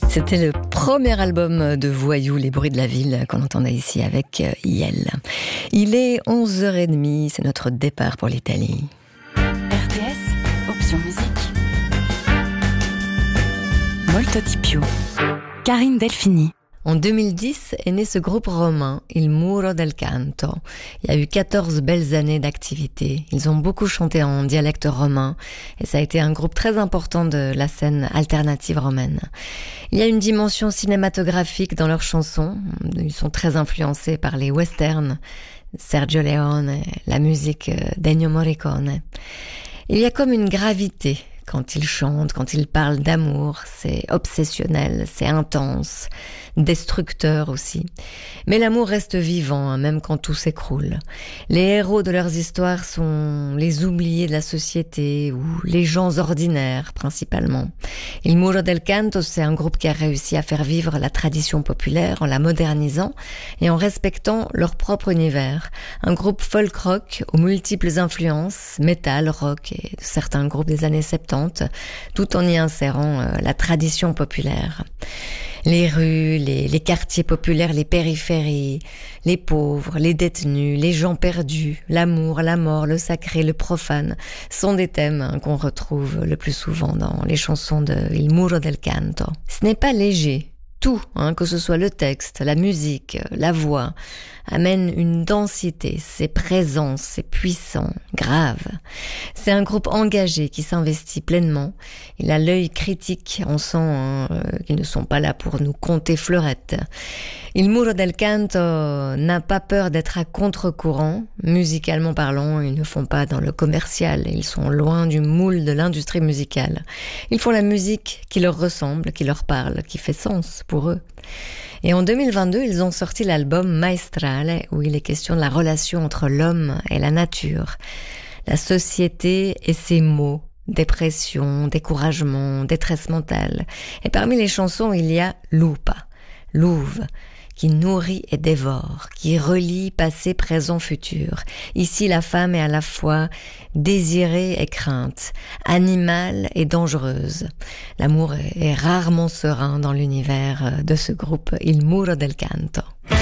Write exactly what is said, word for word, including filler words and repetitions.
C'était le premier album de Voyou, Les bruits de la ville, qu'on entendait ici avec Yel. Il est onze heures trente, c'est notre départ pour l'Italie. R T S, option musique. Molto di più. Karine Delphini. En deux mille dix est né ce groupe romain, Il Muro del Canto. Il y a eu quatorze belles années d'activité. Ils ont beaucoup chanté en dialecte romain et ça a été un groupe très important de la scène alternative romaine. Il y a une dimension cinématographique dans leurs chansons. Ils sont très influencés par les westerns, Sergio Leone, la musique d'Ennio Morricone. Il y a comme une gravité quand ils chantent, quand ils parlent d'amour. C'est obsessionnel, c'est intense, destructeur aussi. Mais l'amour reste vivant, hein, même quand tout s'écroule. Les héros de leurs histoires sont les oubliés de la société ou les gens ordinaires, principalement. Il Muro del Canto, c'est un groupe qui a réussi à faire vivre la tradition populaire en la modernisant et en respectant leur propre univers. Un groupe folk-rock aux multiples influences, métal, rock et certains groupes des années soixante-dix, tout en y insérant euh, la tradition populaire. Les rues, les, les quartiers populaires, les périphéries, les pauvres, les détenus, les gens perdus, l'amour, la mort, le sacré, le profane, sont des thèmes hein, qu'on retrouve le plus souvent dans les chansons de Il Muro del Canto. Ce n'est pas léger. Tout, hein, que ce soit le texte, la musique, la voix, amène une densité, c'est présent, c'est puissant, grave. C'est un groupe engagé qui s'investit pleinement. Il a l'œil critique, on sent hein, qu'ils ne sont pas là pour nous compter fleurettes. Il Muro del Canto n'a pas peur d'être à contre-courant. Musicalement parlant, ils ne font pas dans le commercial, ils sont loin du moule de l'industrie musicale. Ils font la musique qui leur ressemble, qui leur parle, qui fait sens pour eux. Et en deux mille vingt-deux, ils ont sorti l'album Maestrale, où il est question de la relation entre l'homme et la nature, la société et ses maux, dépression, découragement, détresse mentale. Et parmi les chansons, il y a Lupa, louve, qui nourrit et dévore, qui relie passé, présent, futur. Ici, la femme est à la fois désirée et crainte, animale et dangereuse. L'amour est rarement serein dans l'univers de ce groupe Il Muro del Canto.